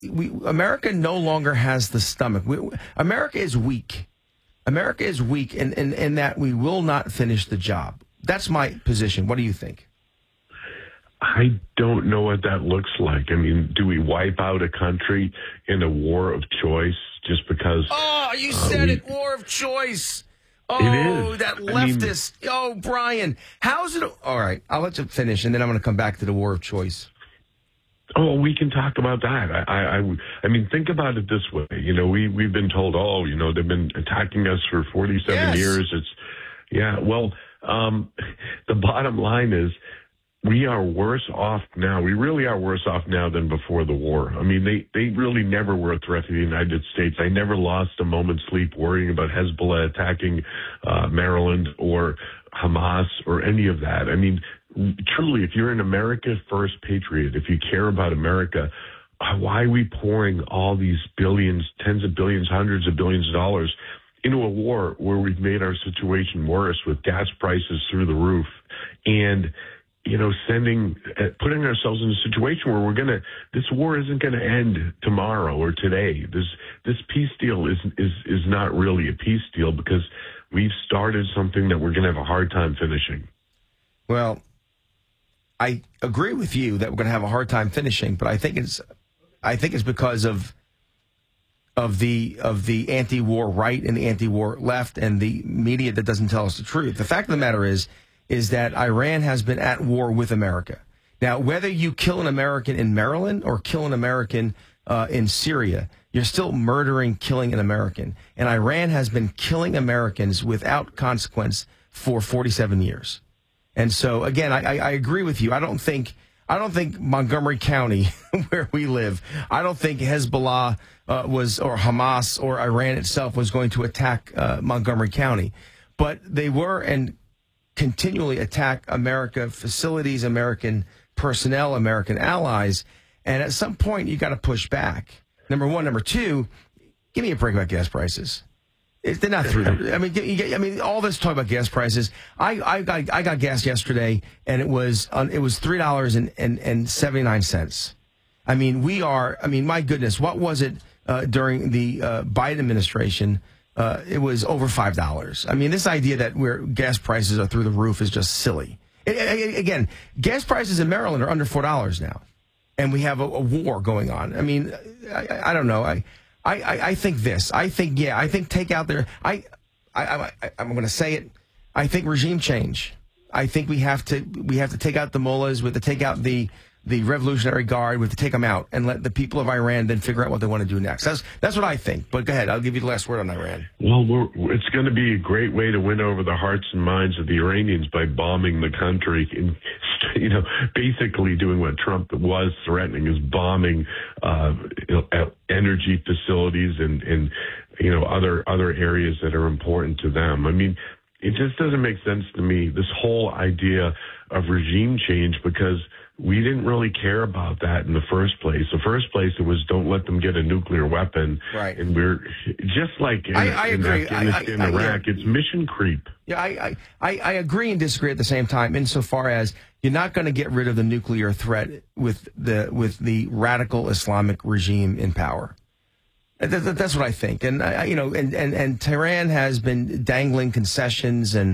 America no longer has the stomach. America is weak. America is weak in that we will not finish the job. That's my position. What do you think? I don't know what that looks like. I mean, do we wipe out a country in a war of choice just because? Oh, you said it, war of choice. Oh, it is. That leftist. Brian, how's it? All right, I'll let you finish, and then I'm going to come back to the war of choice. Oh, we can talk about that. I mean, think about it this way. You know, we've been told, they've been attacking us for 47 years. Well, the bottom line is we are worse off now. We really are worse off now than before the war. I mean, they really never were a threat to the United States. I never lost a moment's sleep worrying about Hezbollah attacking Maryland or Hamas or any of that. I mean, truly, if you're an America First patriot, if you care about America, why are we pouring all these billions, tens of billions, hundreds of billions of dollars into a war where we've made our situation worse with gas prices through the roof and, putting ourselves in a situation where this war isn't going to end tomorrow or today. This peace deal is not really a peace deal because we've started something that we're going to have a hard time finishing. Well, I agree with you that we're going to have a hard time finishing, but I think it's because of the anti-war right and the anti-war left and the media that doesn't tell us the truth. The fact of the matter is that Iran has been at war with America. Now, whether you kill an American in Maryland or kill an American in Syria, you're still murdering, killing an American. And Iran has been killing Americans without consequence for 47 years. And so, again, I agree with you. I don't think Montgomery County, where we live, I don't think Hezbollah or Hamas or Iran itself was going to attack Montgomery County. But they were and continually attack American facilities, American personnel, American allies. And at some point, you got to push back. Number one. Number two, give me a break about gas prices. They're not through. I mean, all this talk about gas prices. I got gas yesterday, and it was $3.79. I mean, my goodness, what was it during the Biden administration? It was over $5. I mean, this idea that where gas prices are through the roof is just silly. Again, gas prices in Maryland are under $4 now, and we have a war going on. I mean, I don't know. I think this. I think take out their. I'm going to say it. I think regime change. I think we have to take out the mullahs. We have to take out the Revolutionary Guard. We have to take them out and let the people of Iran then figure out what they want to do next. That's what I think. But go ahead. I'll give you the last word on Iran. Well, it's going to be a great way to win over the hearts and minds of the Iranians by bombing the country and, basically doing what Trump was threatening is bombing, energy facilities and other areas that are important to them. I mean, it just doesn't make sense to me, this whole idea of regime change, because we didn't really care about that in the first place. The first place, it was don't let them get a nuclear weapon. Right. And we're just like in Afghanistan, Iraq, it's mission creep. Yeah, I agree and disagree at the same time, insofar as you're not going to get rid of the nuclear threat with the radical Islamic regime in power. That's what I think. And and Tehran has been dangling concessions and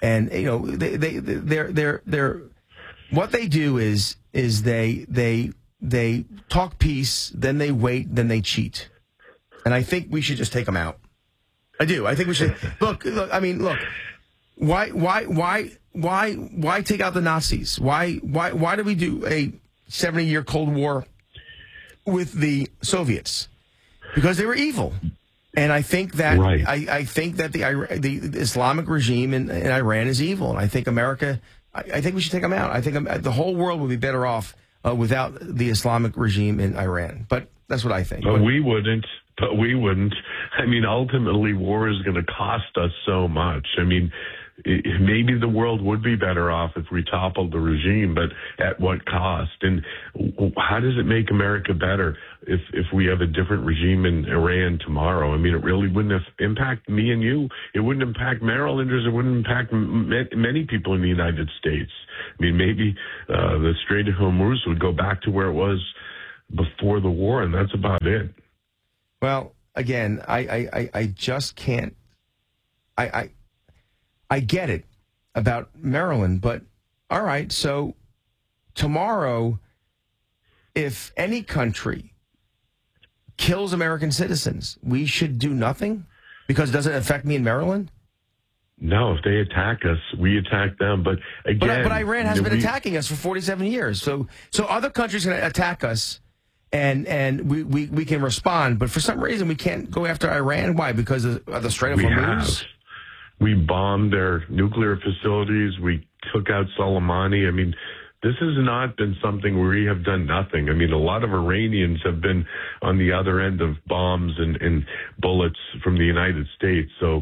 they're what they do is they talk peace, then they wait, then they cheat. And I think we should just take them out. I do. I think we should look. I mean, look. Why take out the Nazis? Why do we do a 70-year Cold War with the Soviets? Because they were evil. And I think that right. I think that the Islamic regime in Iran is evil, and I think America. I think we should take them out. I think the whole world would be better off without the Islamic regime in Iran. But that's what I think. But we wouldn't. I mean, ultimately, war is going to cost us so much. I mean, maybe the world would be better off if we toppled the regime, but at what cost? And how does it make America better if we have a different regime in Iran tomorrow? I mean, it really wouldn't impact me and you. It wouldn't impact Marylanders. It wouldn't impact many people in the United States. I mean, maybe the Strait of Hormuz would go back to where it was before the war, and that's about it. Well, again, I just can't. I get it about Maryland, but all right. So tomorrow, if any country kills American citizens, we should do nothing because it doesn't affect me in Maryland? No, if they attack us, we attack them. But again, but Iran has been attacking us for 47 years. So other countries are going to attack us, and we can respond. But for some reason, we can't go after Iran. Why? Because of the Strait of Hormuz? We bombed their nuclear facilities. We took out Soleimani. I mean, this has not been something where we have done nothing. I mean, a lot of Iranians have been on the other end of bombs and bullets from the United States. So,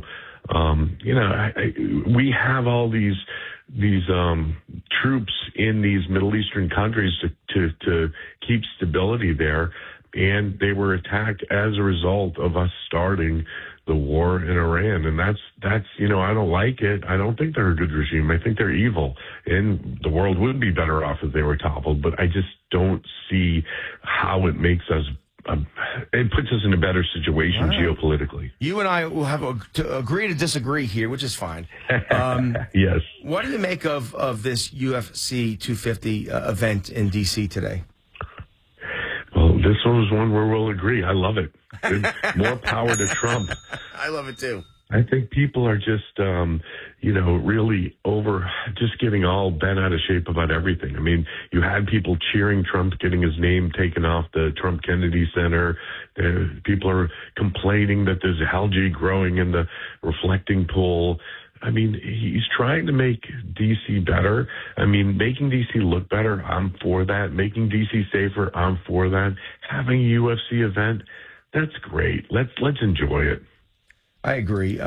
we have all these troops in these Middle Eastern countries to keep stability there. And they were attacked as a result of us starting the war in Iran. And that's I don't like it. I don't think they're a good regime. I think they're evil. And the world would be better off if they were toppled. But I just don't see how it makes us, it puts us in a better situation geopolitically. You and I will have to agree to disagree here, which is fine. Yes. What do you make of this UFC 250 event in D.C. today? Well, this one was one where we'll agree. I love it. More power to Trump. I love it too. I think people are just, really just getting all bent out of shape about everything. I mean, you had people cheering Trump getting his name taken off the Trump Kennedy Center. People are complaining that there's algae growing in the reflecting pool. I mean, he's trying to make D.C. better. I mean, making D.C. look better, I'm for that. Making D.C. safer, I'm for that. Having a UFC event, that's great. Let's enjoy it. I agree.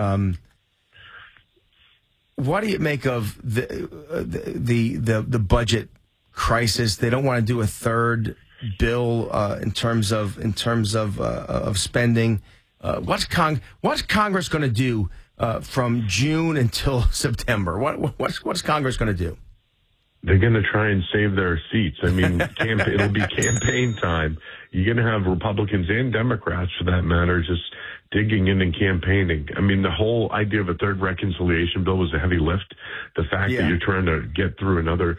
What do you make of the budget crisis? They don't want to do a third bill in terms of spending. What's Congress going to do from June until September? What's Congress going to do? They're going to try and save their seats. I mean, it'll be campaign time. You're going to have Republicans and Democrats, for that matter, just digging in and campaigning. I mean, the whole idea of a third reconciliation bill was a heavy lift. The fact that you're trying to get through another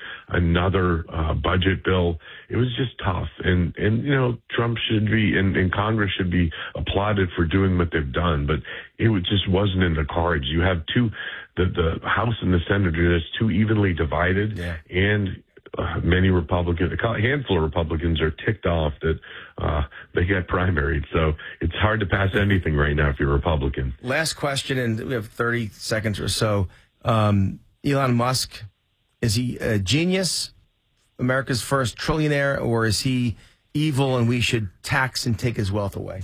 budget bill, it was just tough. And Trump should be and Congress should be applauded for doing what they've done, but it just wasn't in the cards. You have the House and the Senate are just too evenly divided, and many Republicans, a handful of Republicans are ticked off that they get primaried. So it's hard to pass anything right now if you're a Republican. Last question, and we have 30 seconds or so. Elon Musk, is he a genius, America's first trillionaire, or is he evil and we should tax and take his wealth away?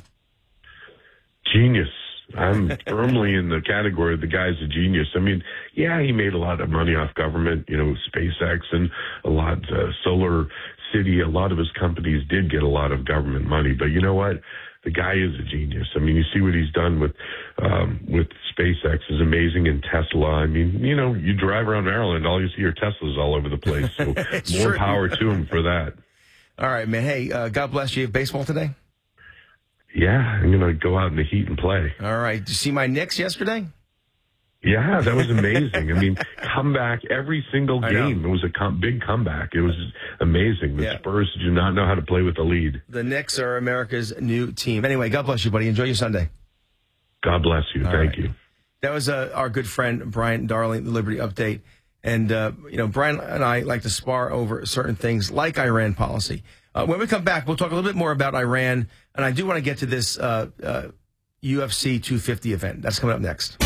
Genius. I'm firmly in the category of the guy's a genius. I mean, he made a lot of money off government, SpaceX and a lot, Solar City, a lot of his companies did get a lot of government money. But you know what? The guy is a genius. I mean, you see what he's done with SpaceX is amazing, and Tesla. I mean, you drive around Maryland, all you see are Teslas all over the place. So more power to him for that. All right, man. Hey, God bless you. Baseball today? Yeah, I'm going to go out in the heat and play. All right. Did you see my Knicks yesterday? Yeah, that was amazing. I mean, comeback every single game. It was a big comeback. It was amazing. The Spurs do not know how to play with the lead. The Knicks are America's new team. Anyway, God bless you, buddy. Enjoy your Sunday. God bless you. Thank you. That was our good friend, Brian Darling, the Liberty Update. And, Brian and I like to spar over certain things like Iran policy. When we come back, we'll talk a little bit more about Iran. And I do want to get to this UFC 250 event. That's coming up next.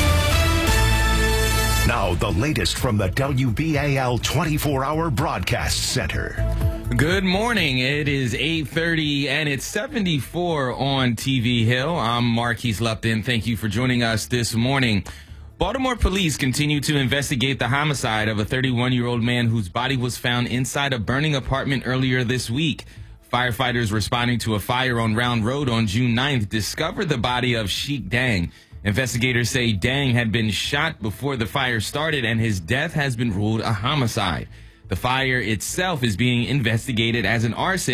Now, the latest from the WBAL 24-hour broadcast center. Good morning. It is 8:30 and it's 74 on TV Hill. I'm Marquise Lupton. Thank you for joining us this morning. Baltimore police continue to investigate the homicide of a 31-year-old man whose body was found inside a burning apartment earlier this week. Firefighters responding to a fire on Round Road on June 9th discovered the body of Sheik Dang. Investigators say Dang had been shot before the fire started and his death has been ruled a homicide. The fire itself is being investigated as an arson,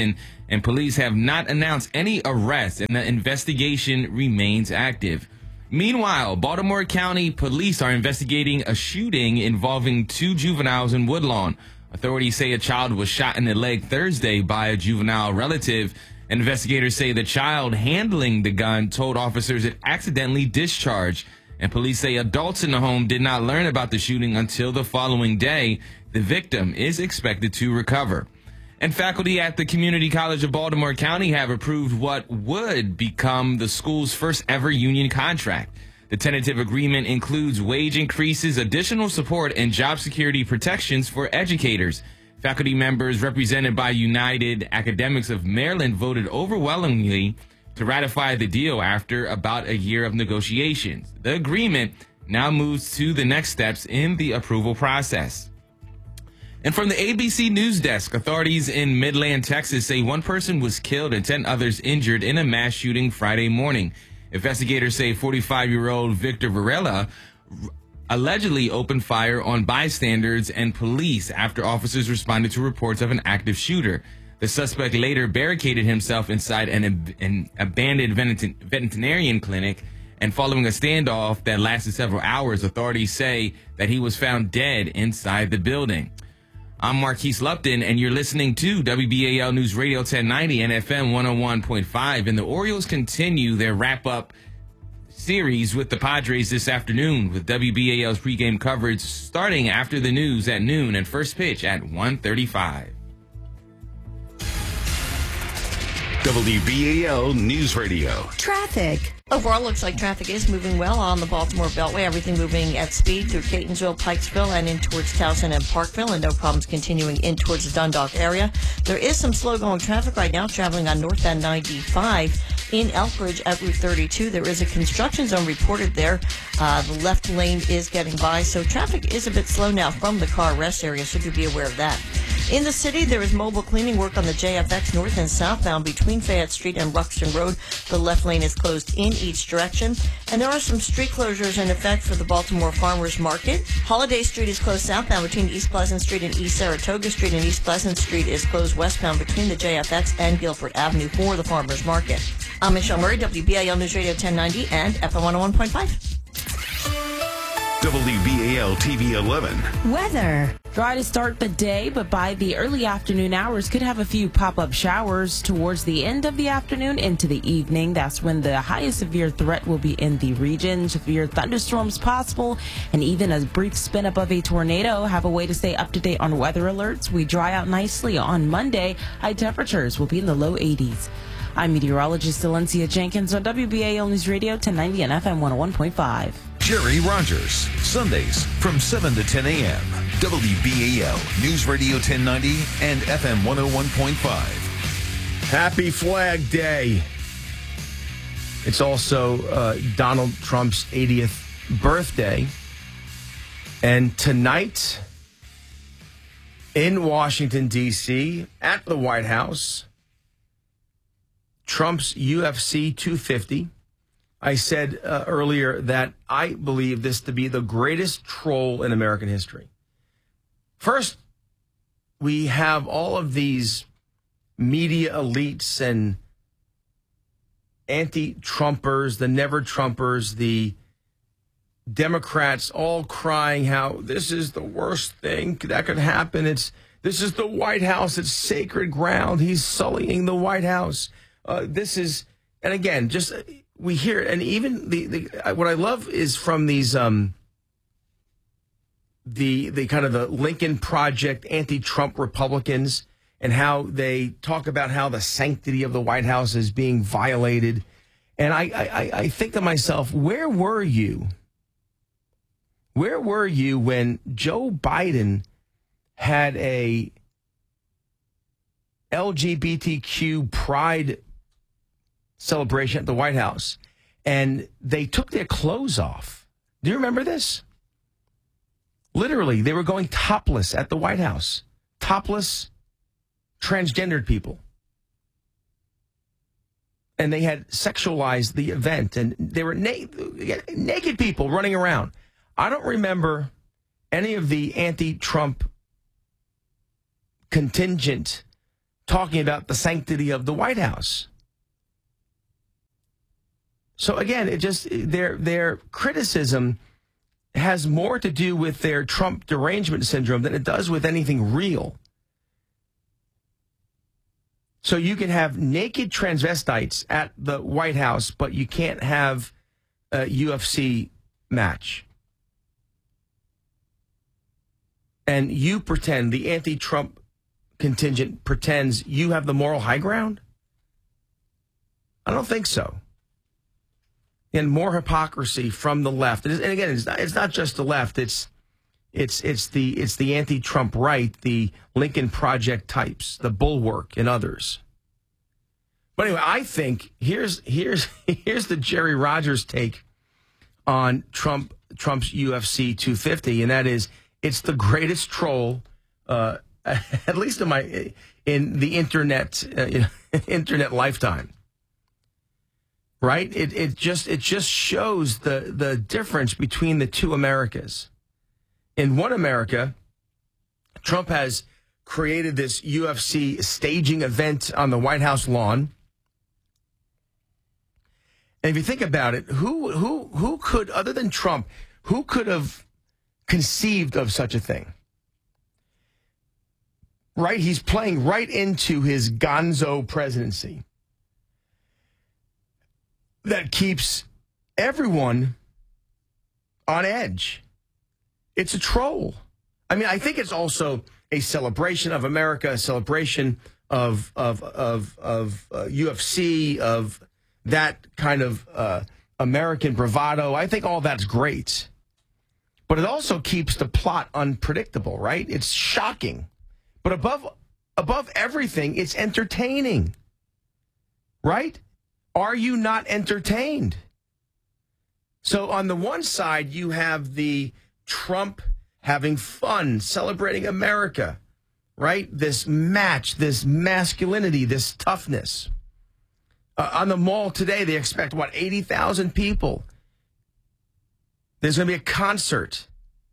and police have not announced any arrests, and the investigation remains active. Meanwhile, Baltimore County police are investigating a shooting involving 2 juveniles in Woodlawn. Authorities say a child was shot in the leg Thursday by a juvenile relative. Investigators say the child handling the gun told officers it accidentally discharged. And police say adults in the home did not learn about the shooting until the following day. The victim is expected to recover. And faculty at the Community College of Baltimore County have approved what would become the school's first ever union contract. The tentative agreement includes wage increases, additional support, and job security protections for educators. Faculty members represented by United Academics of Maryland voted overwhelmingly to ratify the deal after about a year of negotiations. The agreement now moves to the next steps in the approval process. And from the ABC News Desk, authorities in Midland, Texas say 1 person was killed and 10 others injured in a mass shooting Friday morning. Investigators say 45-year-old Victor Varela allegedly opened fire on bystanders and police after officers responded to reports of an active shooter. The suspect later barricaded himself inside an abandoned veterinarian clinic, and following a standoff that lasted several hours, authorities say that he was found dead inside the building. I'm Marquise Lupton, and you're listening to WBAL News Radio 1090 and FM 101.5. And the Orioles continue their wrap-up series with the Padres this afternoon, with WBAL's pregame coverage starting after the news at noon and first pitch at 1:35. WBAL News Radio. Traffic. Overall, looks like traffic is moving well on the Baltimore Beltway. Everything moving at speed through Catonsville, Pikesville, and in towards Towson and Parkville, and no problems continuing in towards the Dundalk area. There is some slow-going traffic right now traveling on northbound 95 in Elkridge at Route 32. There is a construction zone reported there. The left lane is getting by, so traffic is a bit slow now from the car rest area, so do be aware of that. In the city, there is mobile cleaning work on the JFX north and southbound between Fayette Street and Ruxton Road. The left lane is closed in each direction. And there are some street closures in effect for the Baltimore Farmers Market. Holiday Street is closed southbound between East Pleasant Street and East Saratoga Street, and East Pleasant Street is closed westbound between the JFX and Guilford Avenue for the Farmers Market. I'm Michelle Murray, WBAL News Radio 1090 and FM 101.5. WBAL TV 11. Weather. Dry to start the day, but by the early afternoon hours could have a few pop-up showers towards the end of the afternoon into the evening. That's when the highest severe threat will be in the region. Severe thunderstorms possible, and even a brief spin above a tornado. Have a way to stay up to date on weather alerts. We dry out nicely on Monday. High temperatures will be in the low 80s. I'm meteorologist Valencia Jenkins on WBAL News Radio 1090 and FM 101.5. Jerry Rogers, Sundays from 7 to 10 a.m. WBAL News Radio 1090 and FM 101.5. Happy Flag Day. It's also Donald Trump's 80th birthday. And tonight in Washington, D.C., at the White House, Trump's UFC 250. I said earlier that I believe this to be the greatest troll in American history. First, we have all of these media elites and anti-Trumpers, the never-Trumpers, the Democrats all crying how this is the worst thing that could happen. This is the White House. It's sacred ground. He's sullying the White House. And again, just we hear it, and even the what I love is from these the kind of the Lincoln Project anti-Trump Republicans, and how they talk about how the sanctity of the White House is being violated. And I think to myself, where were you? Where were you when Joe Biden had a LGBTQ pride celebration at the White House, and they took their clothes off? Do you remember this? Literally, they were going topless at the White House. Topless, transgendered people. And they had sexualized the event, and they were naked people running around. I don't remember any of the anti-Trump contingent talking about the sanctity of the White House. So again, it just their criticism has more to do with their Trump derangement syndrome than it does with anything real. So you can have naked transvestites at the White House, but you can't have a UFC match. And you pretend, the anti-Trump contingent pretends you have the moral high ground? I don't think so. And more hypocrisy from the left. And again, it's not just the left. It's the anti-Trump right, the Lincoln Project types, the Bulwark, and others. But anyway, I think here's the Jerry Rogers take on Trump's UFC 250, and that is it's the greatest troll, at least in the internet internet lifetime. Right? It just shows the difference between the two Americas. In one America, Trump has created this UFC staging event on the White House lawn. And if you think about it, who could, other than Trump, who could have conceived of such a thing? Right? He's playing right into his gonzo presidency that keeps everyone on edge. It's a troll. I mean, I think it's also a celebration of America, a celebration of UFC, of that kind of American bravado. I think all that's great. But it also keeps the plot unpredictable, right? It's shocking. But above everything, it's entertaining. Right? Are you not entertained? So on the one side, you have the Trump having fun, celebrating America, right? This match, this masculinity, this toughness. On the mall today, they expect, 80,000 people. There's going to be a concert.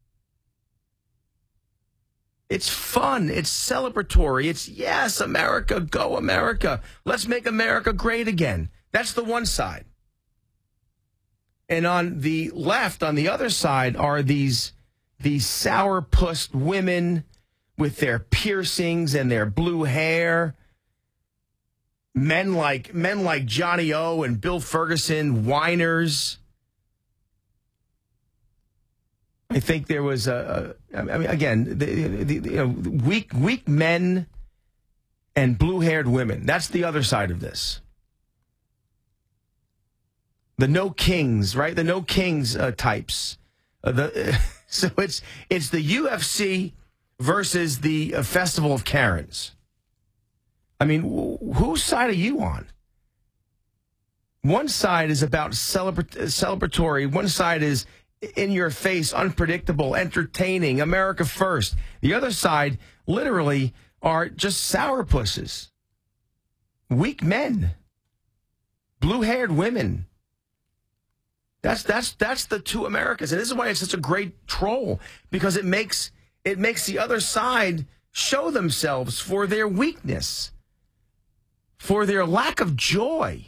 It's fun. It's celebratory. It's, yes, America, go America. Let's make America great again. That's the one side. And on the left, on the other side, are these sourpuss women with their piercings and their blue hair. Men like Johnny O and Bill Ferguson, whiners. I think there was weak men and blue-haired women. That's the other side of this. The no kings, right? The no kings types. So it's the UFC versus the Festival of Karens. I mean, whose side are you on? One side is about celebratory. One side is in your face, unpredictable, entertaining, America first. The other side, literally, are just sourpusses, weak men, blue-haired women. That's the two Americas, and this is why it's such a great troll, because it makes the other side show themselves for their weakness, for their lack of joy.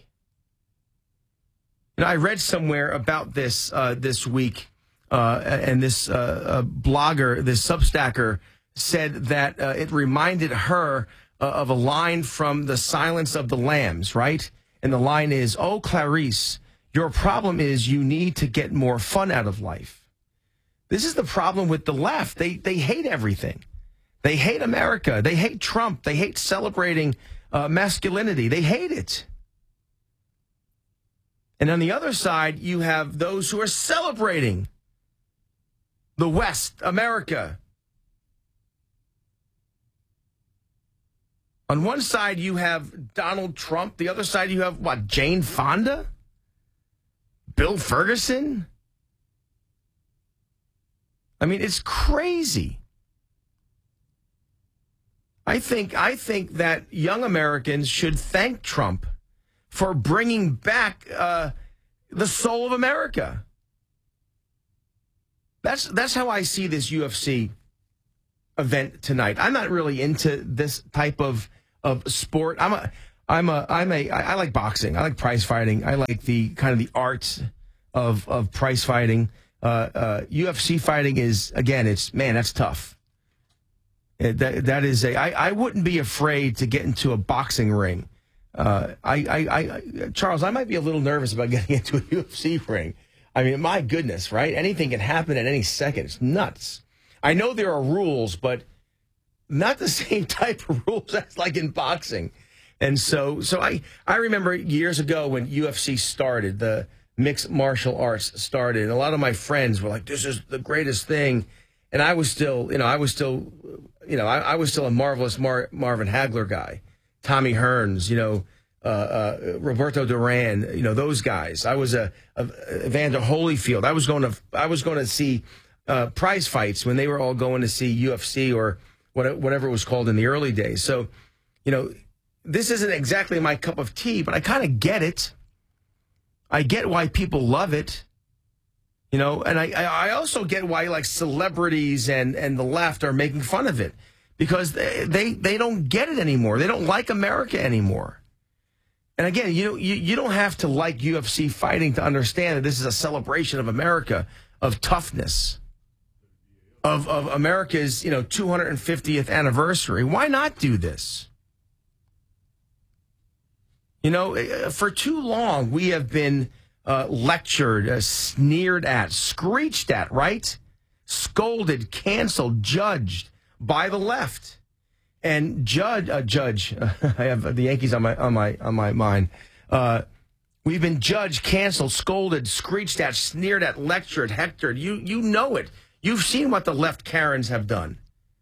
I read somewhere about this this week, and this blogger, this Substacker, said that it reminded her of a line from The Silence of the Lambs, right? And the line is, "Oh, Clarice, your problem is you need to get more fun out of life." This is the problem with the left. They hate everything. They hate America. They hate Trump. They hate celebrating masculinity. They hate it. And on the other side, you have those who are celebrating the West, America. On one side, you have Donald Trump. The other side, you have, Jane Fonda? Bill Ferguson? I mean, it's crazy. I think that young Americans should thank Trump for bringing back the soul of America. That's how I see this UFC event tonight. I'm not really into this type of sport. I like boxing. I like prize fighting. I like the kind of the arts of prize fighting. UFC fighting is, again, that's tough. That is I wouldn't be afraid to get into a boxing ring. Charles, I might be a little nervous about getting into a UFC ring. I mean, my goodness, right? Anything can happen at any second. It's nuts. I know there are rules, but not the same type of rules as like in boxing. And so I remember years ago when UFC started, the mixed martial arts started, and a lot of my friends were like, "This is the greatest thing," and I was still a Marvelous Marvin Hagler guy, Tommy Hearns, Roberto Duran, those guys. I was a Evander Holyfield. I was going to see prize fights when they were all going to see UFC or whatever it was called in the early days. So, this isn't exactly my cup of tea, but I kind of get it. I get why people love it, and I also get why like celebrities and the left are making fun of it, because they don't get it anymore. They don't like America anymore. And again, you don't have to like UFC fighting to understand that this is a celebration of America, of toughness, of America's 250th anniversary. Why not do this? For too long, we have been lectured, sneered at, screeched at, right? Scolded, canceled, judged by the left. And judge, I have the Yankees on my mind. We've been judged, canceled, scolded, screeched at, sneered at, lectured, hectored. You know it. You've seen what the left Karens have done.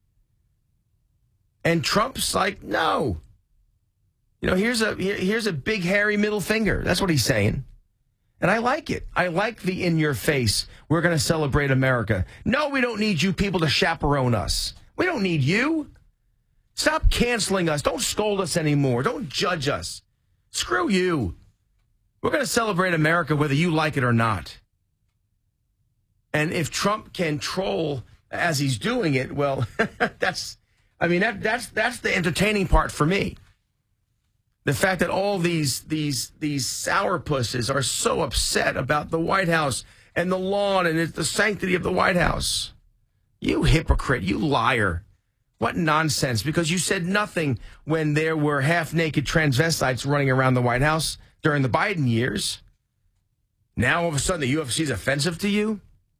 And Trump's like, no. Here's a big hairy middle finger. That's what he's saying. And I like it. I like the in your face. We're going to celebrate America. No, we don't need you people to chaperone us. We don't need you. Stop canceling us. Don't scold us anymore. Don't judge us. Screw you. We're going to celebrate America whether you like it or not. And if Trump can troll as he's doing it, well, that's the entertaining part for me. The fact that all these sourpusses are so upset about the White House and the lawn and the sanctity of the White House. You hypocrite, you liar. What nonsense, because you said nothing when there were half-naked transvestites running around the White House during the Biden years. Now, all of a sudden, the UFC is offensive to you?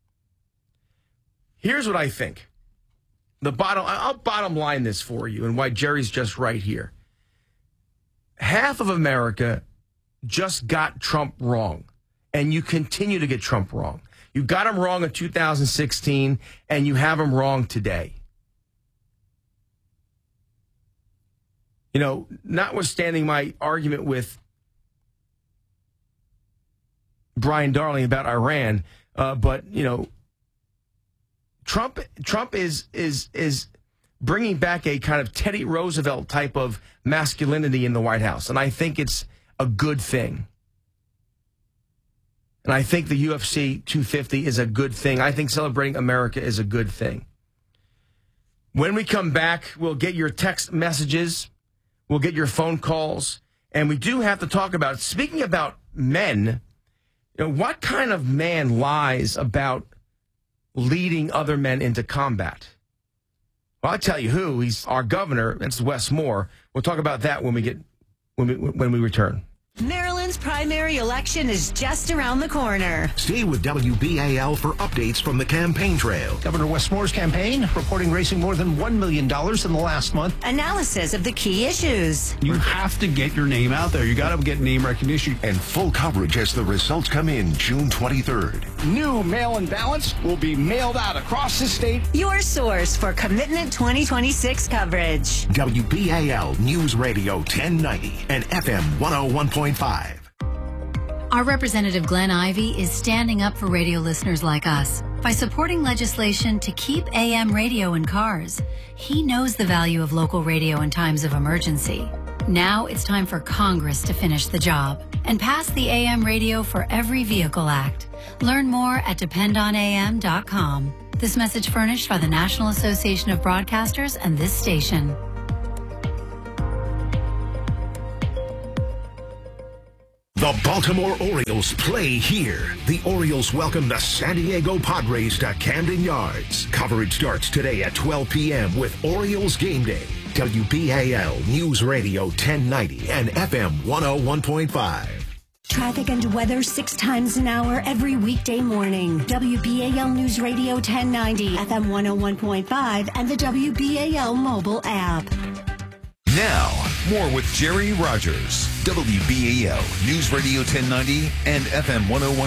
Here's what I think. I'll bottom line this for you and why Jerry's just right here. Half of America just got Trump wrong, and you continue to get Trump wrong. You got him wrong in 2016, and you have him wrong today. Notwithstanding my argument with Brian Darling about Iran, but Trump is bringing back a kind of Teddy Roosevelt type of masculinity in the White House. And I think it's a good thing. And I think the UFC 250 is a good thing. I think celebrating America is a good thing. When we come back, we'll get your text messages. We'll get your phone calls. And we do have to talk about, speaking about men, what kind of man lies about leading other men into combat? Well, I'll tell you who. He's our governor. That's Wes Moore. We'll talk about that when we return. Maryland's primary election is just around the corner. Stay with WBAL for updates from the campaign trail. Governor Wes Moore's campaign reporting raising more than $1 million in the last month. Analysis of the key issues. You have to get your name out there. You got to get name recognition. And full coverage as the results come in June 23rd. New mail-in ballots will be mailed out across the state. Your source for Commitment 2026 coverage. WBAL News Radio 1090 and FM 101.5. Our representative Glenn Ivey is standing up for radio listeners like us by supporting legislation to keep AM radio in cars. He knows the value of local radio in times of emergency. Now it's time for Congress to finish the job and pass the AM Radio for Every Vehicle Act. Learn more at dependonam.com. This message furnished by the National Association of Broadcasters and this station. The Baltimore Orioles play here. The Orioles welcome the San Diego Padres to Camden Yards. Coverage starts today at 12 p.m. with Orioles Game Day. WBAL News Radio 1090 and FM 101.5. Traffic and weather 6 times an hour every weekday morning. WBAL News Radio 1090, FM 101.5, and the WBAL mobile app. Now, more with Jerry Rogers. WBAL News Radio 1090 and FM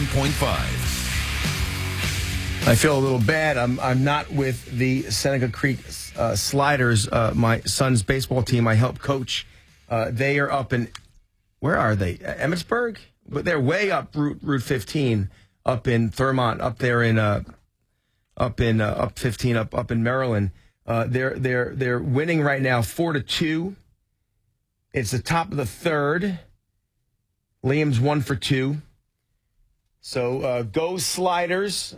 101.5. I feel a little bad. I'm not with the Seneca Creek Sliders, my son's baseball team I help coach. They are up in, where are they? Emmitsburg? But they're way up Route 15, up in Thurmont, up there in up 15 up in Maryland. They're winning right now 4-2. It's the top of the third. Liam's 1 for 2. So go Sliders.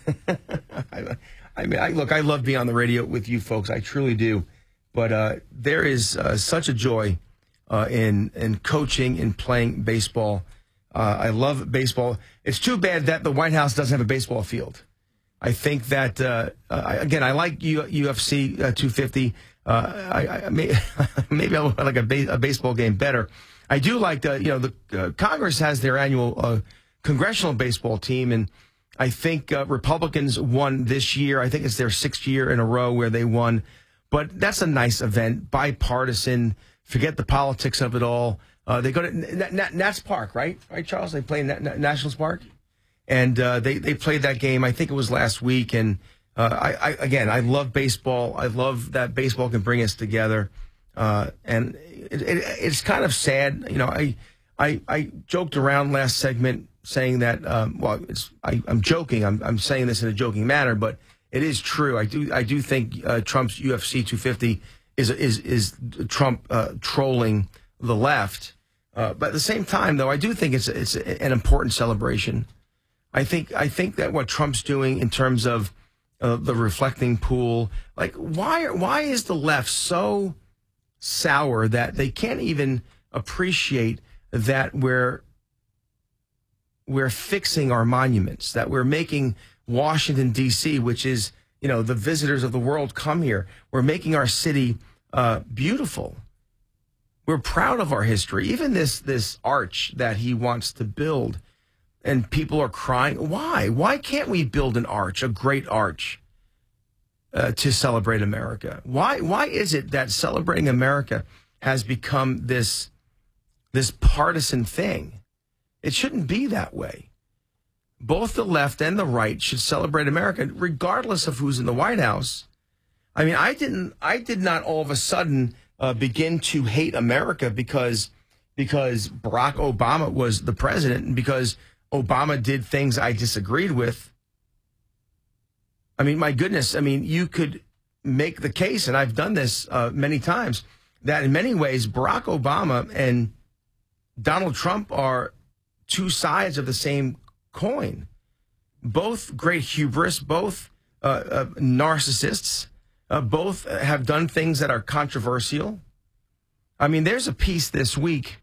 I mean, look, I love being on the radio with you folks. I truly do. But there is such a joy in coaching and playing baseball. I love baseball. It's too bad that the White House doesn't have a baseball field. I think that, again, I like UFC 250. Maybe I like a baseball game better. I do like the Congress has their annual congressional baseball team, and I think Republicans won this year. I think it's their 6th year in a row where they won. But that's a nice event, bipartisan. Forget the politics of it all. They go to Nats Park, right? Right, Charles? They play in Nationals Park, and they played that game. I think it was last week. And I love baseball. I love that baseball can bring us together. And it's kind of sad. You know, I joked around last segment saying that. I'm joking. I'm saying this in a joking manner, but it is true. I do think Trump's UFC 250 is Trump trolling the left. But at the same time, though, I do think it's an important celebration. I think that what Trump's doing in terms of the reflecting pool, like why is the left so sour that they can't even appreciate that we're fixing our monuments, that we're making Washington, D.C., which is, the visitors of the world come here. We're making our city beautiful. We're proud of our history. Even this arch that he wants to build, and people are crying. Why? Why can't we build an arch, a great arch, to celebrate America? Why is it that celebrating America has become this partisan thing? It shouldn't be that way. Both the left and the right should celebrate America, regardless of who's in the White House. I mean, I did not all of a sudden begin to hate America because Barack Obama was the president and because Obama did things I disagreed with. I mean, my goodness. I mean, you could make the case, and I've done this many times, that in many ways Barack Obama and Donald Trump are two sides of the same coin. Both great hubris, both narcissists, both have done things that are controversial. I mean, there's a piece this week.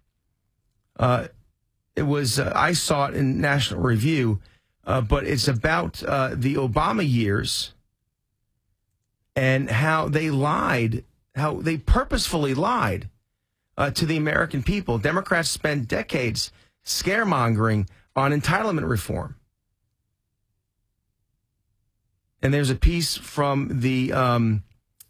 It was I saw it in National Review, but it's about the Obama years and how they lied, how they purposefully lied to the American people. Democrats spent decades scaremongering on entitlement reform. And there's a piece from the an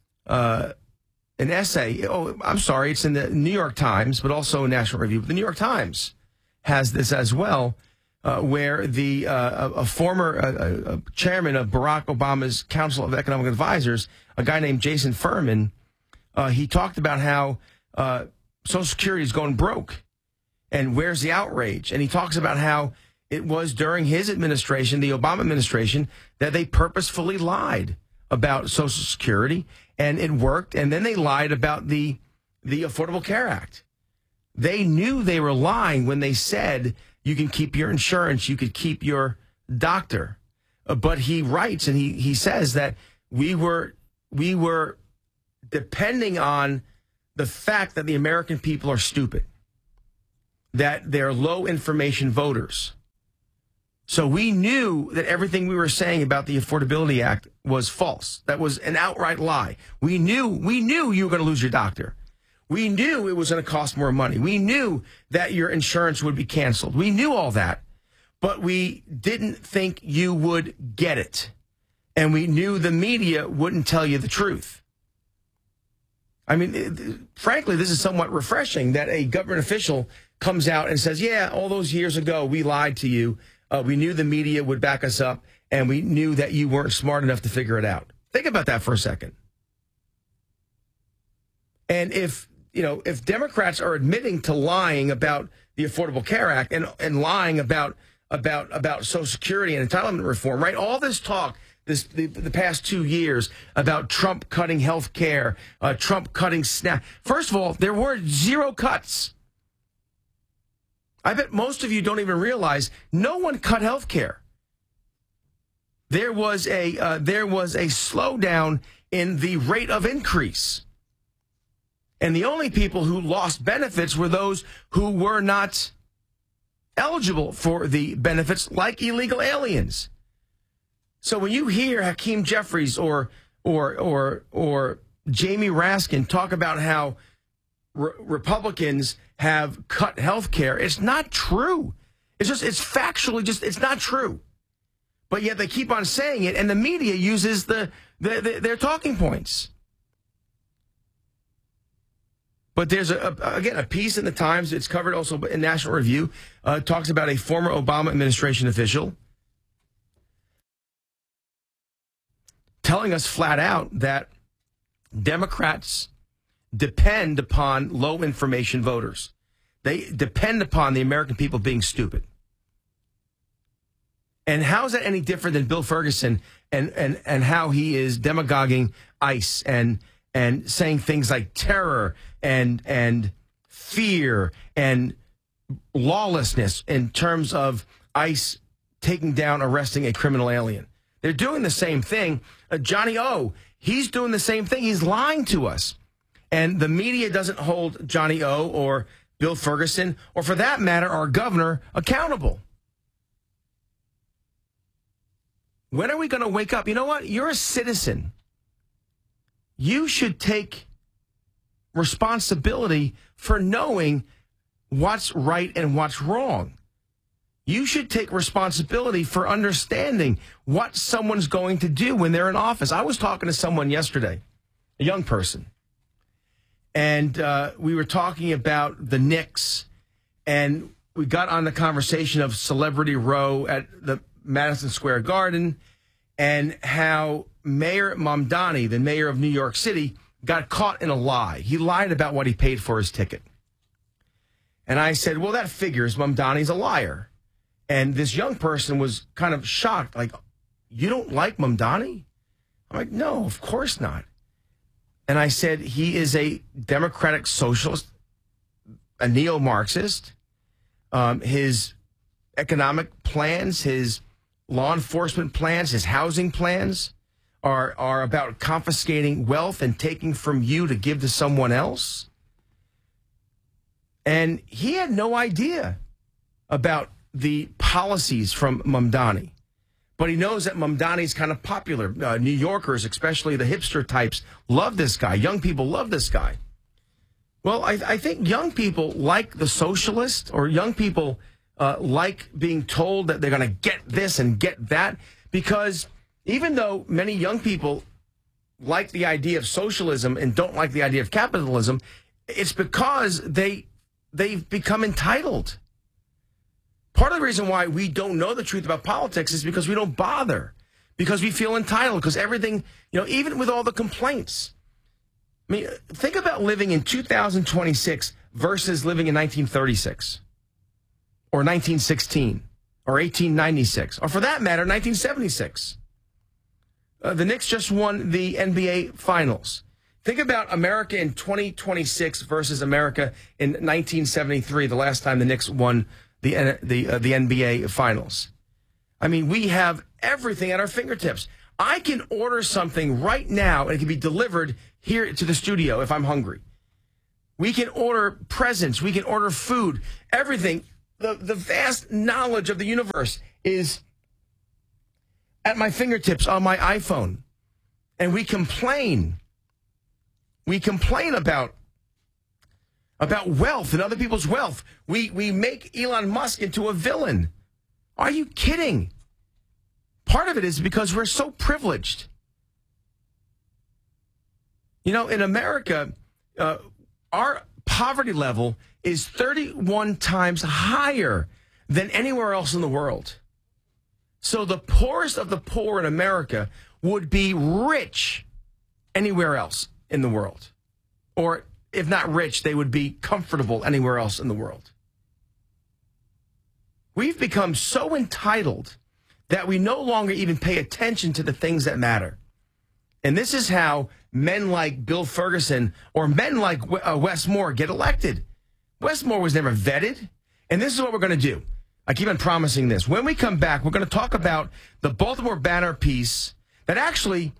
essay. Oh, I'm sorry, it's in the New York Times, but also National Review. But the New York Times has this as well, where a former chairman of Barack Obama's Council of Economic Advisors, a guy named Jason Furman, he talked about how Social Security is going broke, and where's the outrage? And he talks about how it was during his administration, the Obama administration, that they purposefully lied about Social Security, and it worked. And then they lied about the Affordable Care Act. They knew they were lying when they said you can keep your insurance, you could keep your doctor. But he writes, and he says that we were depending on the fact that the American people are stupid. that they're low information voters. So we knew that everything we were saying about the Affordability Act was false. That was an outright lie. We knew you were going to lose your doctor. We knew it was going to cost more money. We knew that your insurance would be canceled. We knew all that, but we didn't think you would get it. And we knew the media wouldn't tell you the truth. I mean, frankly, this is somewhat refreshing that a government official comes out and says, yeah, all those years ago, we lied to you. We knew the media would back us up, and we knew that you weren't smart enough to figure it out. Think about that for a second. And if Democrats are admitting to lying about the Affordable Care Act and lying about Social Security and entitlement reform, right? All this talk the past 2 years about Trump cutting health care, Trump cutting SNAP. First of all, there were 0 cuts. I bet most of you don't even realize no one cut health care. There was a slowdown in the rate of increase. And the only people who lost benefits were those who were not eligible for the benefits, like illegal aliens. So when you hear Hakeem Jeffries or Jamie Raskin talk about how Republicans have cut health care, it's not true. It's factually it's not true. But yet they keep on saying it, and the media uses their talking points. But there's a piece in the Times. It's covered also in National Review. Talks about a former Obama administration official telling us flat out that Democrats depend upon low information voters. They depend upon the American people being stupid. And how is that any different than Bill Ferguson and how he is demagoguing ICE and saying things like terror and fear and lawlessness in terms of ICE taking down, arresting a criminal alien? They're doing the same thing. Johnny O, he's doing the same thing. He's lying to us. And the media doesn't hold Johnny O or Bill Ferguson, or for that matter, our governor, accountable. When are we going to wake up? You know what? You're a citizen. You should take responsibility for knowing what's right and what's wrong. You should take responsibility for understanding what someone's going to do when they're in office. I was talking to someone yesterday, a young person, and we were talking about the Knicks, and we got on the conversation of Celebrity Row at the Madison Square Garden and how Mayor Mamdani, the mayor of New York City, got caught in a lie. He lied about what he paid for his ticket. And I said, well, that figures. Mamdani's a liar. And this young person was kind of shocked, like, you don't like Mamdani? I'm like, no, of course not. And I said, he is a democratic socialist, a neo-Marxist. His economic plans, his law enforcement plans, his housing plans are about confiscating wealth and taking from you to give to someone else. And he had no idea about the policies from Mamdani. But he knows that Mamdani's kind of popular. New Yorkers, especially the hipster types, love this guy. Young people love this guy. Well, I think young people like the socialist, or young people like being told that they're going to get this and get that, because even though many young people like the idea of socialism and don't like the idea of capitalism, it's because they've become entitled. Part of the reason why we don't know the truth about politics is because we don't bother, because we feel entitled, because everything, even with all the complaints. I mean, think about living in 2026 versus living in 1936 or 1916 or 1896, or for that matter, 1976. The Knicks just won the NBA Finals. Think about America in 2026 versus America in 1973, the last time the Knicks won the NBA Finals. I mean, we have everything at our fingertips. I can order something right now and it can be delivered here to the studio if I'm hungry. We can order presents. We can order food. Everything. The vast knowledge of the universe is at my fingertips on my iPhone. And we complain. We complain about wealth and other people's wealth. We make Elon Musk into a villain. Are you kidding? Part of it is because we're so privileged. You know, in America, our poverty level is 31 times higher than anywhere else in the world. So the poorest of the poor in America would be rich anywhere else in the world. Or if not rich, they would be comfortable anywhere else in the world. We've become so entitled that we no longer even pay attention to the things that matter. And this is how men like Bill Ferguson or men like Wes Moore get elected. Wes Moore was never vetted. And this is what we're going to do. I keep on promising this. When we come back, we're going to talk about the Baltimore Banner piece that actually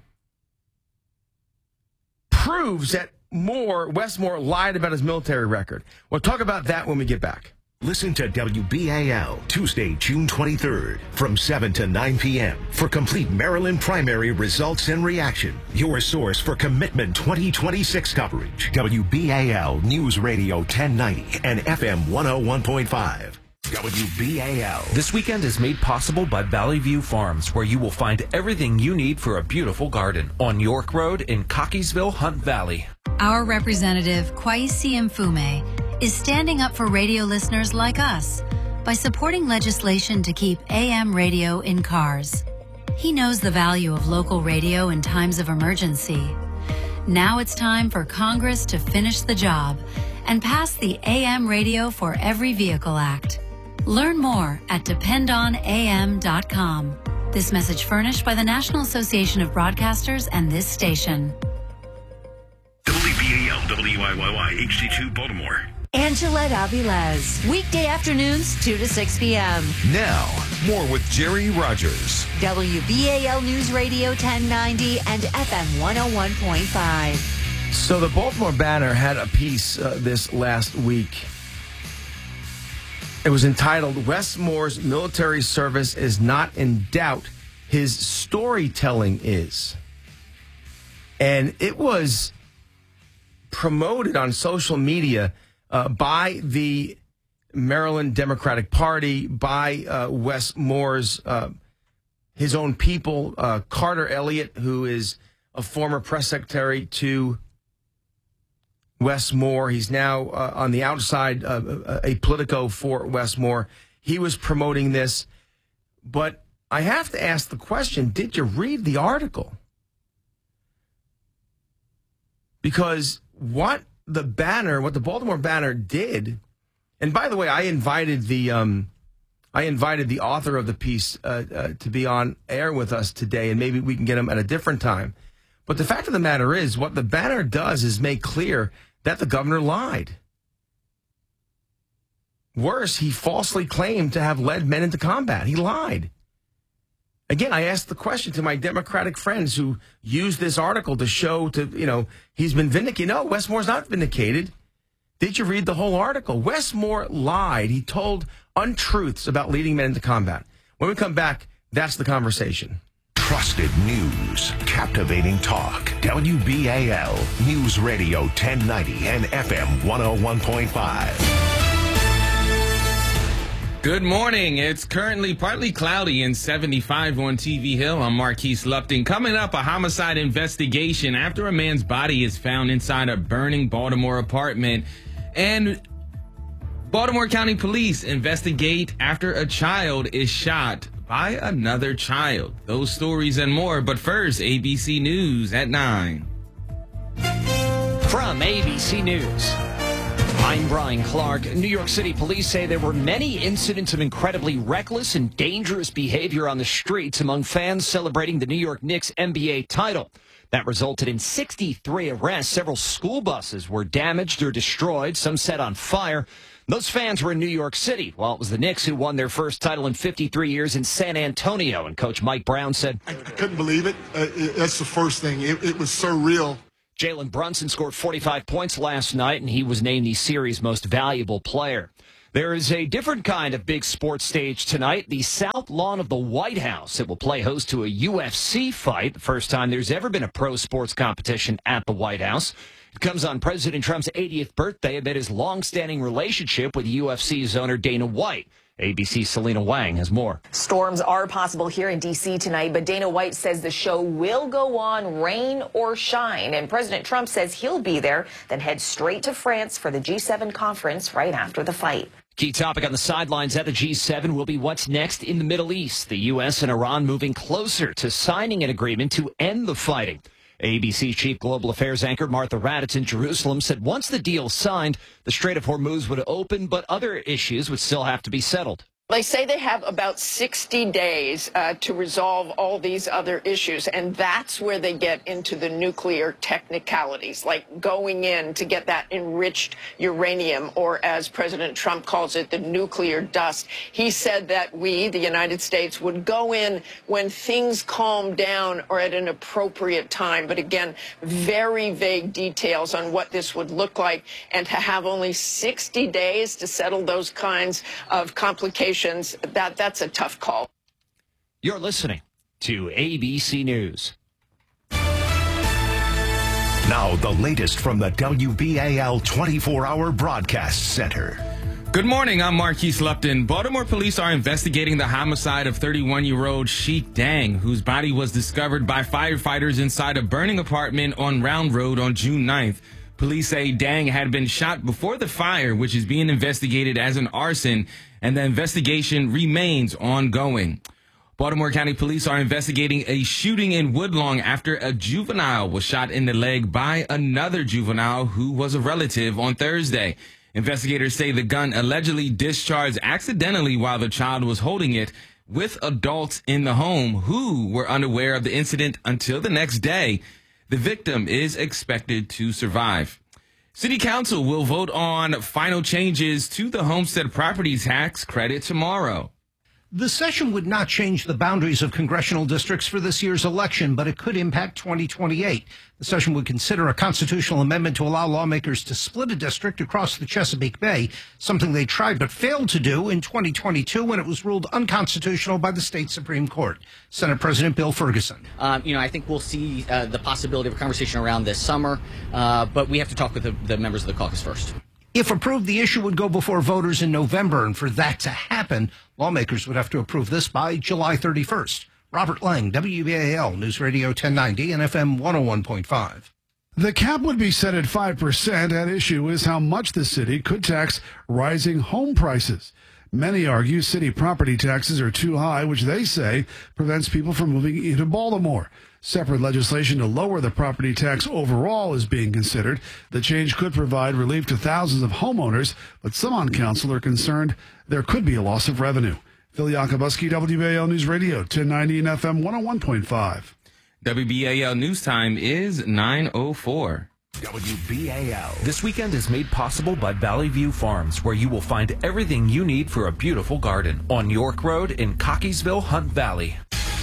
proves that Wes Moore lied about his military record. We'll talk about that when we get back. Listen to WBAL Tuesday, June 23rd from 7 to 9 p.m. for complete Maryland primary results and reaction. Your source for Commitment 2026 coverage. WBAL News Radio 1090 and FM 101.5. WBAL. This weekend is made possible by Valley View Farms, where you will find everything you need for a beautiful garden on York Road in Cockeysville, Hunt Valley. Our representative, Kwesi Mfume, is standing up for radio listeners like us by supporting legislation to keep AM radio in cars. He knows the value of local radio in times of emergency. Now it's time for Congress to finish the job and pass the AM Radio for Every Vehicle Act. Learn more at dependonam.com. This message furnished by the National Association of Broadcasters and this station. WBAL, WIYY, HD2 Baltimore. Angelette Avilés, weekday afternoons, 2 to 6 p.m. Now, more with Jerry Rogers. WBAL News Radio 1090 and FM 101.5. So the Baltimore Banner had a piece this last week. It was entitled, Wes Moore's military service is not in doubt. His storytelling is. And it was promoted on social media by the Maryland Democratic Party, by Wes Moore's, his own people, Carter Elliott, who is a former press secretary to Wes Moore. He's now on the outside, a Politico for Wes Moore. He was promoting this. But I have to ask the question, did you read the article? Because what the Baltimore Banner did, and by the way, I invited the author of the piece to be on air with us today, and maybe we can get him at a different time. But the fact of the matter is, what the Banner does is make clear that the governor lied. Worse, he falsely claimed to have led men into combat. He lied. Again, I asked the question to my Democratic friends who used this article to show he's been vindicated. No, Wes Moore's not vindicated. Did you read the whole article? Wes Moore lied. He told untruths about leading men into combat. When we come back, that's the conversation. Trusted news, captivating talk. WBAL News Radio 1090 and FM 101.5. Good morning. It's currently partly cloudy and 75 on TV Hill. I'm Marquise Lupton. Coming up, a homicide investigation after a man's body is found inside a burning Baltimore apartment. And Baltimore County Police investigate after a child is shot by another child. Those stories and more. But first, ABC News at 9. From ABC News, I'm Brian Clark. New York City police say there were many incidents of incredibly reckless and dangerous behavior on the streets among fans celebrating the New York Knicks NBA title. That resulted in 63 arrests. Several school buses were damaged or destroyed, some set on fire. Those fans were in New York City. Well, it was the Knicks who won their first title in 53 years in San Antonio. And Coach Mike Brown said, I couldn't believe it. That's the first thing. It was surreal. Jalen Brunson scored 45 points last night, and he was named the series' most valuable player. There is a different kind of big sports stage tonight, the South Lawn of the White House. It will play host to a UFC fight, the first time there's ever been a pro sports competition at the White House. It comes on President Trump's 80th birthday amid his long-standing relationship with UFC's owner Dana White. ABC's Selena Wang has more. Storms are possible here in D.C. tonight, but Dana White says the show will go on, rain or shine. And President Trump says he'll be there, then head straight to France for the G7 conference right after the fight. Key topic on the sidelines at the G7 will be what's next in the Middle East. The U.S. and Iran moving closer to signing an agreement to end the fighting. ABC Chief Global Affairs anchor Martha Raddatz in Jerusalem said once the deal signed, the Strait of Hormuz would open, but other issues would still have to be settled. They say they have about 60 days to resolve all these other issues, and that's where they get into the nuclear technicalities, like going in to get that enriched uranium, or as President Trump calls it, the nuclear dust. He said that we, the United States, would go in when things calm down or at an appropriate time. But again, very vague details on what this would look like, and to have only 60 days to settle those kinds of complications, that's a tough call. You're listening to ABC News. Now, the latest from the WBAL 24-hour broadcast center. Good morning, I'm Marquise Lupton. Baltimore police are investigating the homicide of 31-year-old Sheik Dang, whose body was discovered by firefighters inside a burning apartment on Round Road on June 9th. Police say Dang had been shot before the fire, which is being investigated as an arson, and the investigation remains ongoing. Baltimore County Police are investigating a shooting in Woodlawn after a juvenile was shot in the leg by another juvenile who was a relative on Thursday. Investigators say the gun allegedly discharged accidentally while the child was holding it, with adults in the home who were unaware of the incident until the next day. The victim is expected to survive. City Council will vote on final changes to the homestead property tax credit tomorrow. The session would not change the boundaries of congressional districts for this year's election, but it could impact 2028. The session would consider a constitutional amendment to allow lawmakers to split a district across the Chesapeake Bay, something they tried but failed to do in 2022 when it was ruled unconstitutional by the state Supreme Court. Senate President Bill Ferguson. I think we'll see the possibility of a conversation around this summer, but we have to talk with the members of the caucus first. If approved, the issue would go before voters in November, and for that to happen, lawmakers would have to approve this by July 31st. Robert Lang, WBAL News Radio 1090 and FM 101.5. The cap would be set at 5%. At issue is how much the city could tax rising home prices. Many argue city property taxes are too high, which they say prevents people from moving into Baltimore. Separate legislation to lower the property tax overall is being considered. The change could provide relief to thousands of homeowners, but some on council are concerned there could be a loss of revenue. Phil Yakubuski, WBAL News Radio, 1090 and FM 101.5. WBAL News Time is 9:04. WBAL. This weekend is made possible by Valley View Farms, where you will find everything you need for a beautiful garden on York Road in Cockeysville, Hunt Valley.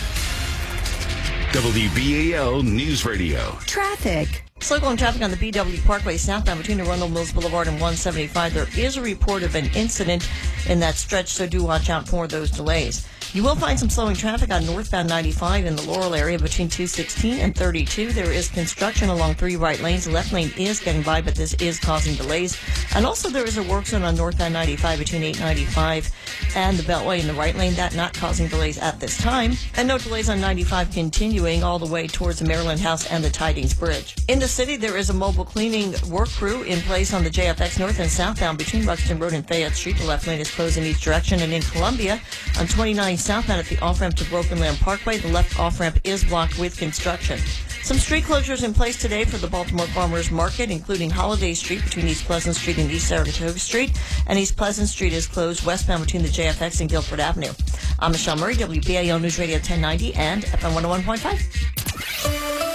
WBAL News Radio. Traffic. Slow going traffic on the BW Parkway southbound between Arundel Mills Boulevard and 175. There is a report of an incident in that stretch, so do watch out for those delays. You will find some slowing traffic on northbound 95 in the Laurel area between 216 and 32. There is construction along 3 right lanes. The left lane is getting by, but this is causing delays. And also there is a work zone on northbound 95 between 895 and the Beltway in the right lane. That not causing delays at this time. And no delays on 95 continuing all the way towards the Maryland House and the Tidings Bridge. In the city, there is a mobile cleaning work crew in place on the JFX north and southbound between Buxton Road and Fayette Street. The left lane is closed in each direction. And in Columbia, on 29 southbound at the off-ramp to Broken Land Parkway, the left off-ramp is blocked with construction. Some street closures in place today for the Baltimore Farmers Market, including Holiday Street between East Pleasant Street and East Saratoga Street, and East Pleasant Street is closed westbound between the JFX and Guilford Avenue. I'm Michelle Murray, WBAL News Radio 1090 and FM 101.5.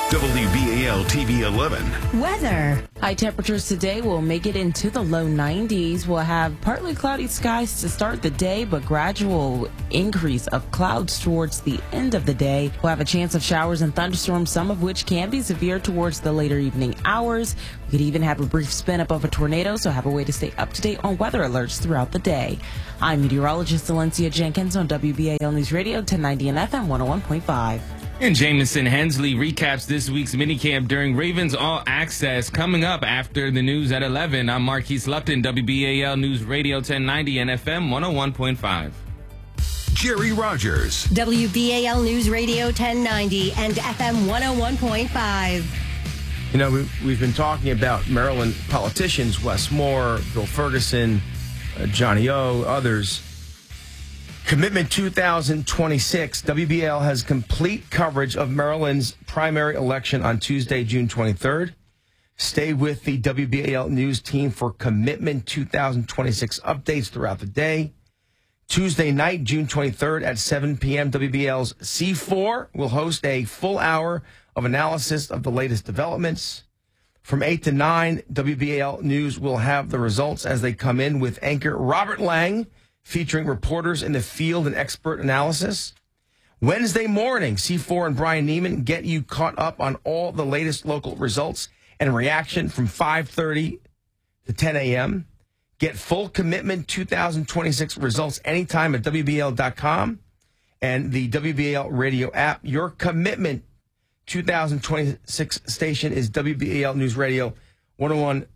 WBAL TV 11. Weather. High temperatures today will make it into the low 90s. We'll have partly cloudy skies to start the day, but gradual increase of clouds towards the end of the day. We'll have a chance of showers and thunderstorms, some of which can be severe towards the later evening hours. We could even have a brief spin up of a tornado, so have a way to stay up to date on weather alerts throughout the day. I'm meteorologist Valencia Jenkins on WBAL News Radio 1090 and FM 101.5. And Jamison Hensley recaps this week's minicamp during Ravens All Access. Coming up after the news at 11, I'm Marquise Lupton, WBAL News Radio 1090 and FM 101.5. Jerry Rogers. WBAL News Radio 1090 and FM 101.5. You know, we've been talking about Maryland politicians, Wes Moore, Bill Ferguson, Johnny O, others. Commitment 2026. WBAL has complete coverage of Maryland's primary election on Tuesday, June 23rd. Stay with the WBAL News team for Commitment 2026 updates throughout the day. Tuesday night, June 23rd at 7 p.m., WBAL's C4 will host a full hour of analysis of the latest developments. From 8 to 9, WBAL News will have the results as they come in with anchor Robert Lang, featuring reporters in the field and expert analysis. Wednesday morning, C4 and Brian Neiman get you caught up on all the latest local results and reaction from 5:30 to 10 a.m. Get full Commitment 2026 results anytime at WBAL.com and the WBAL radio app. Your Commitment 2026 station is WBAL News Radio 101.5,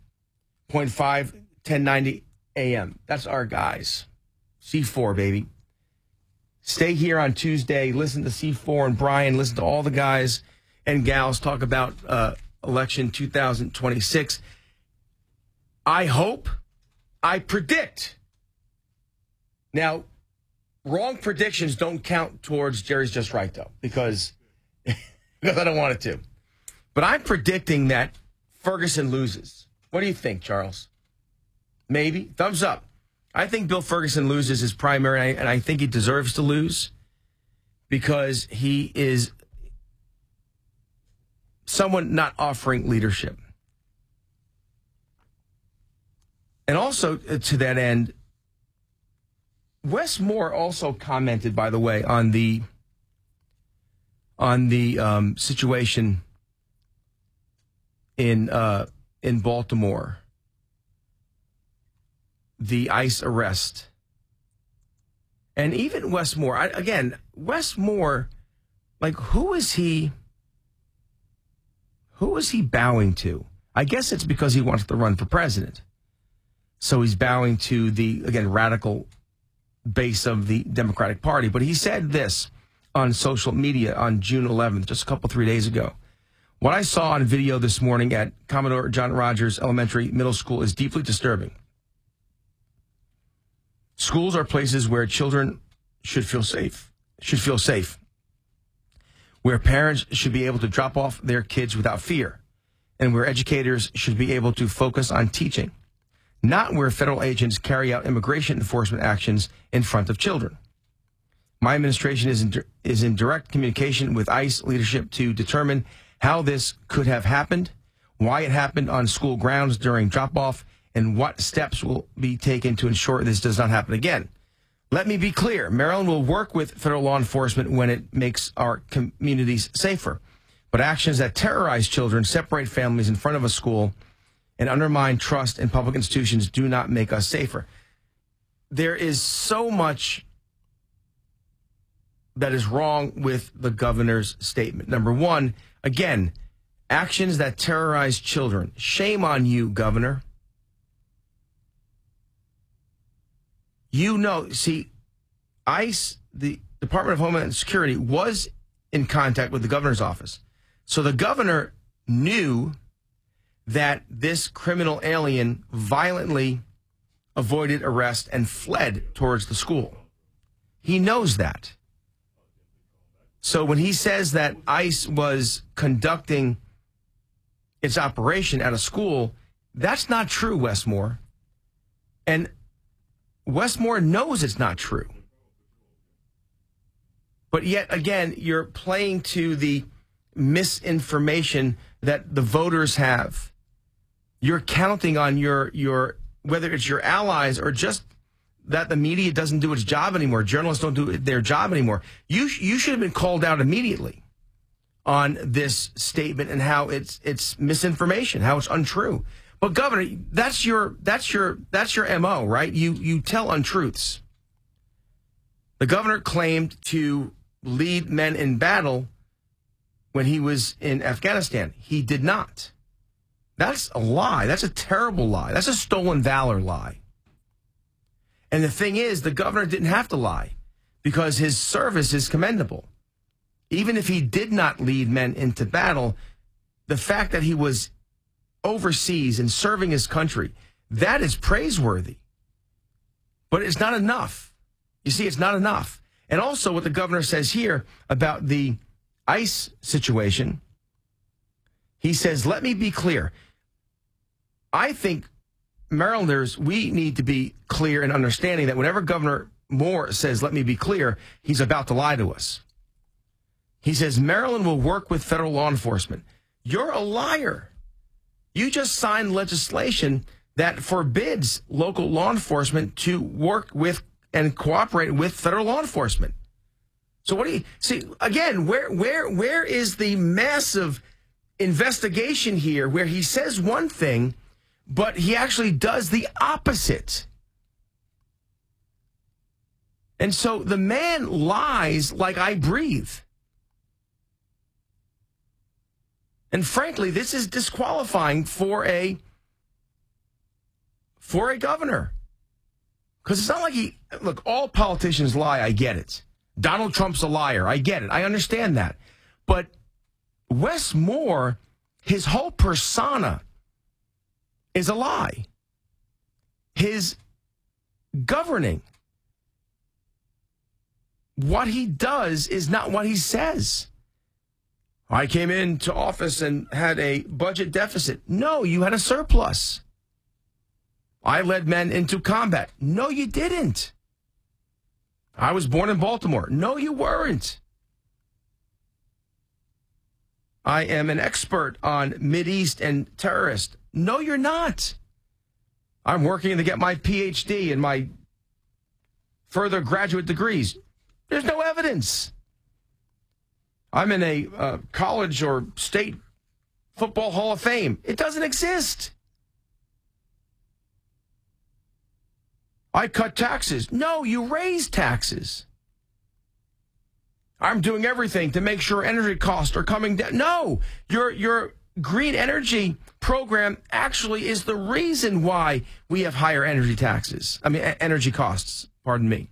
1090 a.m. That's our guys. C4, baby. Stay here on Tuesday. Listen to C4 and Brian. Listen to all the guys and gals talk about election 2026. I hope, I predict. Now, wrong predictions don't count towards Jerry's Just Right, though, because I don't want it to. But I'm predicting that Ferguson loses. What do you think, Charles? Maybe? Thumbs up. I think Bill Ferguson loses his primary, and I think he deserves to lose because he is someone not offering leadership. And also, to that end, Wes Moore also commented, by the way, on the situation in Baltimore. The ICE arrest. And even Wes Moore, Wes Moore, like, who is he bowing to? I guess it's because he wants to run for president. So he's bowing to the, again, radical base of the Democratic Party. But he said this on social media on June 11th, just a 3 days ago. What I saw on video this morning at Commodore John Rogers Elementary Middle School is deeply disturbing. Schools are places where children should feel safe, where parents should be able to drop off their kids without fear, and where educators should be able to focus on teaching, not where federal agents carry out immigration enforcement actions in front of children. My administration is in direct communication with ICE leadership to determine how this could have happened, why it happened on school grounds during drop-off, and what steps will be taken to ensure this does not happen again. Let me be clear. Maryland will work with federal law enforcement when it makes our communities safer. But actions that terrorize children, separate families in front of a school, and undermine trust in public institutions do not make us safer. There is so much that is wrong with the governor's statement. Number one, again, actions that terrorize children. Shame on you, Governor. You know, see, ICE, the Department of Homeland Security, was in contact with the governor's office. So the governor knew that this criminal alien violently avoided arrest and fled towards the school. He knows that. So when he says that ICE was conducting its operation at a school, that's not true, Wes Moore. And Wes Moore knows it's not true. But yet again, you're playing to the misinformation that the voters have. You're counting on your whether it's your allies or just that the media doesn't do its job anymore. Journalists don't do their job anymore. You should have been called out immediately on this statement and how it's misinformation, how it's untrue. But Governor, that's your MO, right? You tell untruths. The governor claimed to lead men in battle when he was in Afghanistan. He did not. That's a lie. That's a terrible lie. That's a stolen valor lie. And the thing is, the governor didn't have to lie because his service is commendable. Even if he did not lead men into battle, the fact that he was overseas and serving his country, that is praiseworthy. But it's not enough. You see, it's not enough. And also what the governor says here about the ICE situation, he says, let me be clear. I think Marylanders, we need to be clear in understanding that whenever Governor Moore says, let me be clear, he's about to lie to us. He says, Maryland will work with federal law enforcement. You're a liar. You just signed legislation that forbids local law enforcement to work with and cooperate with federal law enforcement. So what do you see again? Where is the massive investigation here where he says one thing, but he actually does the opposite? And so the man lies like I breathe. And frankly, this is disqualifying for a governor. Because it's not like look, all politicians lie, I get it. Donald Trump's a liar, I get it. I understand that. But Wes Moore, his whole persona is a lie. His governing, what he does is not what he says. I came into office and had a budget deficit. No, you had a surplus. I led men into combat. No, you didn't. I was born in Baltimore. No, you weren't. I am an expert on Mideast and terrorists. No, you're not. I'm working to get my PhD and my further graduate degrees. There's no evidence. I'm in a college or state football hall of fame. It doesn't exist. I cut taxes. No, you raise taxes. I'm doing everything to make sure energy costs are coming down. No, your green energy program actually is the reason why we have higher energy taxes. I mean, energy costs, pardon me.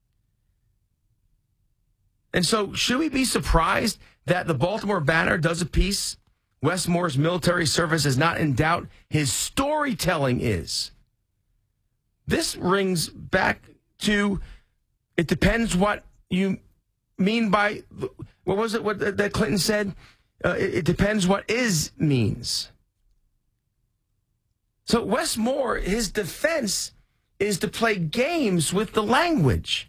And so should we be surprised that the Baltimore Banner does a piece? Wes Moore's military service is not in doubt. His storytelling is. This rings back to, it depends what you mean by, what was it what that Clinton said? It depends what is means. So Wes Moore, his defense is to play games with the language.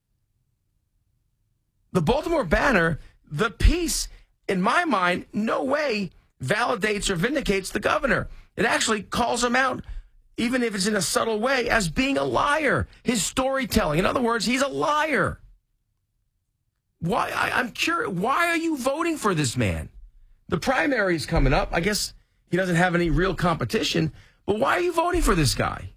The Baltimore Banner, the piece, in my mind, no way validates or vindicates the governor. It actually calls him out, even if it's in a subtle way, as being a liar. His storytelling. In other words, he's a liar. Why? I'm curious. Why are you voting for this man? The primary is coming up. I guess he doesn't have any real competition. But why are you voting for this guy?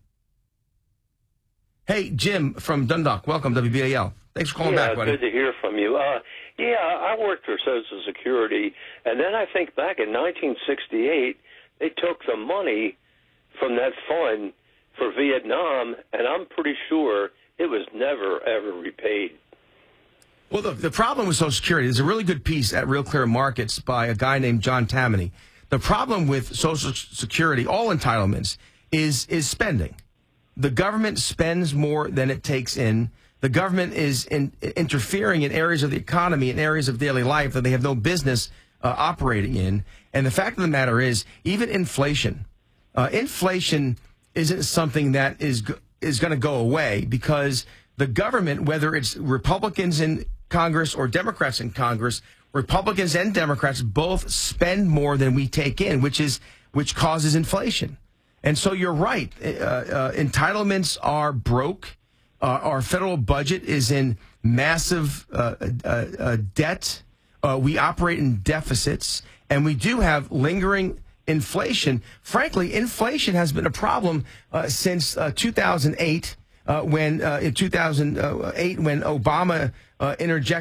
Hey, Jim from Dundalk. Welcome, WBAL. Thanks for calling back, buddy. Good to hear from you. I worked for Social Security, and then I think back in 1968, they took the money from that fund for Vietnam, and I'm pretty sure it was never, ever repaid. Well, the problem with Social Security, there's a really good piece at Real Clear Markets by a guy named John Tammany. The problem with Social Security, all entitlements, is spending. The government spends more than it takes in. The government is interfering in areas of the economy, in areas of daily life that they have no business operating in. And the fact of the matter is, even inflation, inflation isn't something that is going to go away because the government, whether it's Republicans in Congress or Democrats in Congress, Republicans and Democrats both spend more than we take in, which causes inflation. And so you're right. Entitlements are broke. Our federal budget is in massive debt. We operate in deficits, and we do have lingering inflation. Frankly, inflation has been a problem since 2008, when Obama interjected